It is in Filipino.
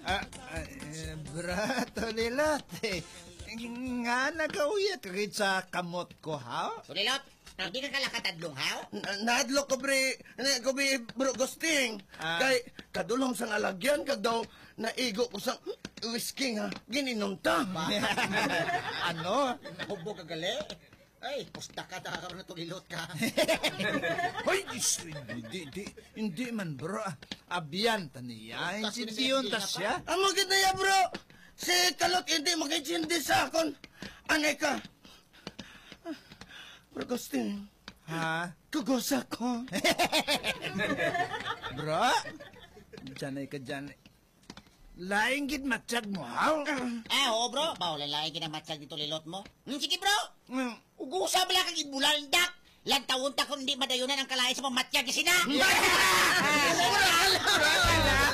Brato nilote. Nga nagawiyat rin sa kamot ko, ha? Tulilot, hindi ka kalakatadlong, haw? Nadlo ko bre bro Gusting. Kay kadulong sang alagyan kag daw naigo ko sang whiskey nga gininom ta. Ano? Hubo ka gali? Ay, pusta ka, nakakaroon na tulilot ka. Hoy, hindi man bro. Abiyan ta niya. Insindiyon ta siya. Amo gid na ya bro. Si Kalot hindi makitsindi sa akon. Anay ka. Bro Gusting. Ha? Kugosa ko. Bro? Janay ka janay. Laing gid matsyag mo, ha? Oo, bro. Bawal lang kinamatsag dito lilot mo. Sige, bro. Mm. Ugusa bala kang ibulaldak. Lantawon ta kung hindi madayunan ang kalahis mo matsyag sina.